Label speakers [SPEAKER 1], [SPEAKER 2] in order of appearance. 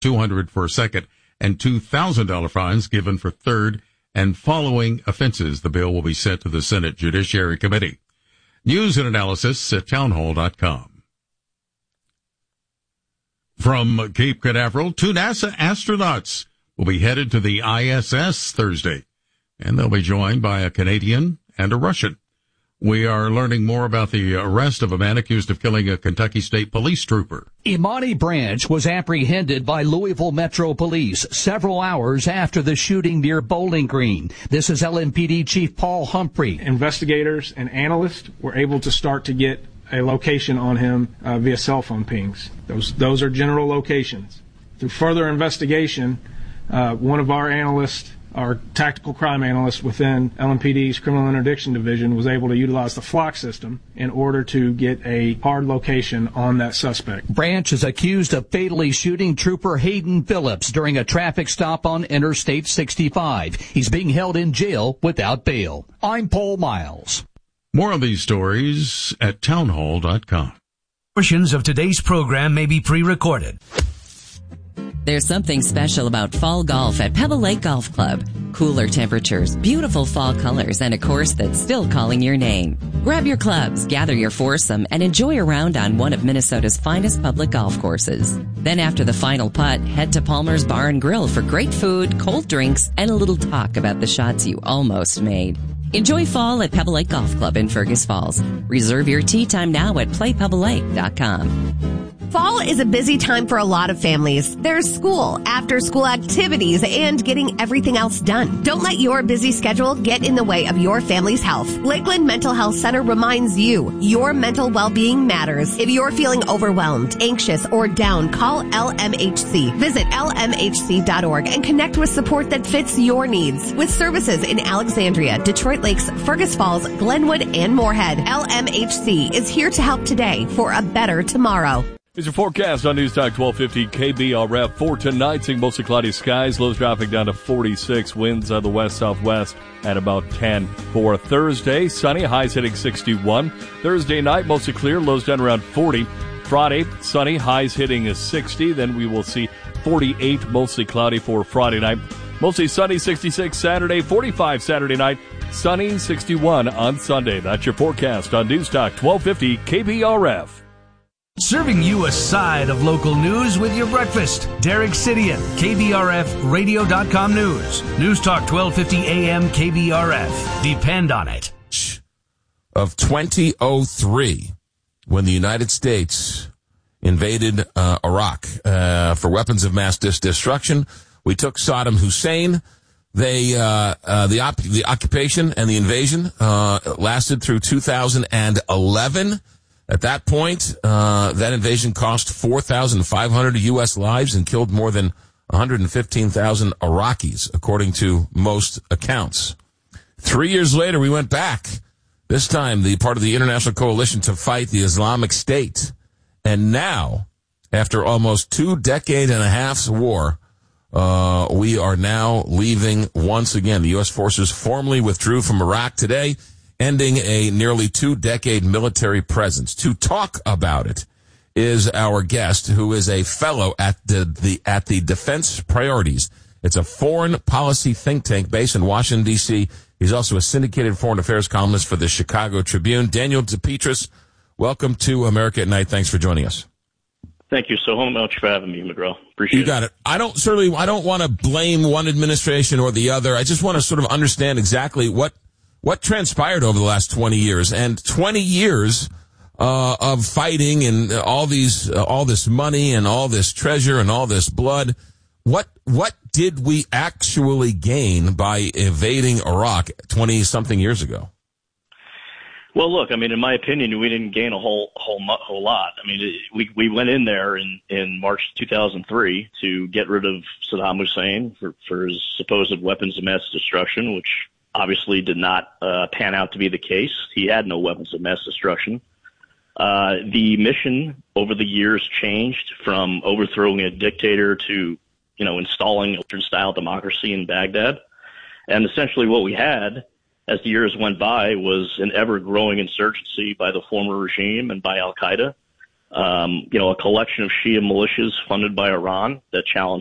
[SPEAKER 1] $200 for a second, and $2,000 fines given for third and following offenses. The bill will be sent to the Senate Judiciary Committee. News and analysis at townhall.com. From Cape Canaveral, 2 NASA astronauts will be headed to the ISS Thursday, and they'll be joined by a Canadian and a Russian. We are learning more about the arrest of a man accused of killing a Kentucky State Police trooper.
[SPEAKER 2] Imani Branch was apprehended by Louisville Metro Police several hours after the shooting near Bowling Green. This is LMPD Chief Paul Humphrey.
[SPEAKER 3] Investigators and analysts were able to start to get a location on him via cell phone pings. Those are general locations. Through further investigation, one of our analysts, our tactical crime analyst within LMPD's Criminal Interdiction Division, was able to utilize the flock system in order to get a hard location on that suspect.
[SPEAKER 2] Branch is accused of fatally shooting Trooper Hayden Phillips during a traffic stop on Interstate 65. He's being held in jail without bail. I'm Paul Miles.
[SPEAKER 1] More of these stories at townhall.com.
[SPEAKER 4] Portions of today's program may be pre-recorded.
[SPEAKER 5] There's something special about fall golf at Pebble Lake Golf Club. Cooler temperatures, beautiful fall colors, and a course that's still calling your name. Grab your clubs, gather your foursome, and enjoy a round on one of Minnesota's finest public golf courses. Then after the final putt, head to Palmer's Bar and Grill for great food, cold drinks, and a little talk about the shots you almost made. Enjoy fall at Pebble Lake Golf Club in Fergus Falls. Reserve your tee time now at playpebblelake.com.
[SPEAKER 6] Fall is a busy time for a lot of families. There's school, after-school activities, and getting everything else done. Don't let your busy schedule get in the way of your family's health. Lakeland Mental Health Center reminds you, your mental well-being matters. If you're feeling overwhelmed, anxious, or down, call LMHC. Visit lmhc.org and connect with support that fits your needs. With services in Alexandria, Detroit Lakes, Fergus Falls, Glenwood, and Moorhead, LMHC is here to help today for a better tomorrow.
[SPEAKER 7] Here's your forecast on News Talk 1250 KBRF. For tonight, seeing mostly cloudy skies. Lows dropping down to 46. Winds out of the west-southwest at about 10. For Thursday, sunny. Highs hitting 61. Thursday night, mostly clear. Lows down around 40. Friday, sunny. Highs hitting 60. Then we will see 48, mostly cloudy for Friday night. Mostly sunny, 66 Saturday. 45 Saturday night. Sunny, 61 on Sunday. That's your forecast on News Talk 1250 KBRF.
[SPEAKER 4] Serving you a side of local news with your breakfast. Derek Sidian, KBRFradio.com News. News Talk 1250 AM KBRF. Depend on it.
[SPEAKER 8] Of 2003, when the United States invaded Iraq for weapons of mass destruction, we took Saddam Hussein. The occupation and the invasion lasted through 2011. At that point, that invasion cost 4,500 U.S. lives and killed more than 115,000 Iraqis, according to most accounts. 3 years later, we went back, this time the part of the international coalition to fight the Islamic State. And now, after almost 2 decades and a half's war, we are now leaving once again. The U.S. forces formally withdrew from Iraq today, ending a nearly 2-decade military presence. To talk about it is our guest, who is a fellow at the Defense Priorities. It's a foreign policy think tank based in Washington, D.C. He's also a syndicated foreign affairs columnist for the Chicago Tribune. Daniel DePetris, welcome to America at Night. Thanks for joining us.
[SPEAKER 9] Thank you so much for having me, McGraw. Appreciate it.
[SPEAKER 8] You got it. I don't want to blame one administration or the other. I just want to sort of understand exactly what transpired over the last 20 years, and 20 years of fighting and all this money and all this treasure and all this blood. What did we actually gain by invading Iraq 20-something years ago?
[SPEAKER 9] Well, look, I mean, in my opinion, we didn't gain a whole lot. I mean, we went in there in March 2003 to get rid of Saddam Hussein for his supposed weapons of mass destruction, which obviously did not pan out to be the case. He had no weapons of mass destruction. The mission over the years changed from overthrowing a dictator to, installing Western-style democracy in Baghdad. And essentially what we had as the years went by was an ever-growing insurgency by the former regime and by al-Qaeda. a collection of Shia militias funded by Iran that challenge